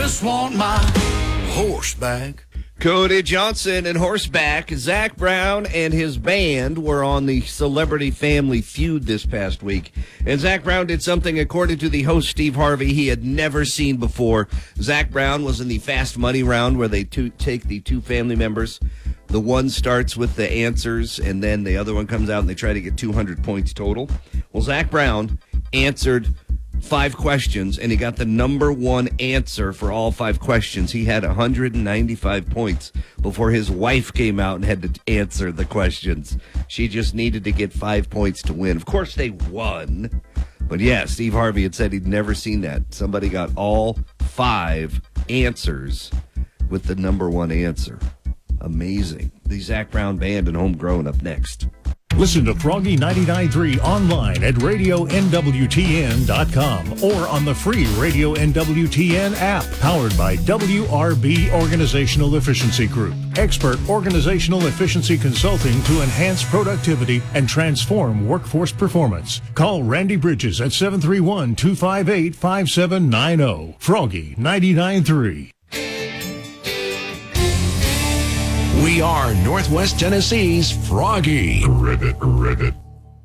Just want my horseback. Cody Johnson and Horseback. Zach Brown and his band were on the Celebrity Family Feud this past week. And Zach Brown did something, according to the host Steve Harvey, he had never seen before. Zach Brown was in the Fast Money round where they take the two family members. The one starts with the answers, and then the other one comes out, and they try to get 200 points total. Well, Zach Brown answered 5 questions, and he got the number one answer for all 5 questions. He had 195 points before his wife came out and had to answer the questions. She just needed to get 5 points to win. Of course, they won. But yeah, Steve Harvey had said he'd never seen that. Somebody got all 5 answers with the number one answer. Amazing. The Zach Brown Band and Homegrown up next. Listen to Froggy 99.3 online at RadioNWTN.com or on the free Radio NWTN app, powered by WRB Organizational Efficiency Group. Expert organizational efficiency consulting to enhance productivity and transform workforce performance. Call Randy Bridges at 731-258-5790. Froggy 99.3. We are Northwest Tennessee's Froggy. Ribbit.